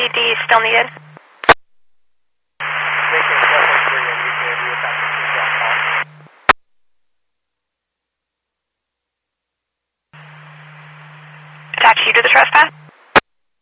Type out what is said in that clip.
AED still needed. Attach you to the trespass.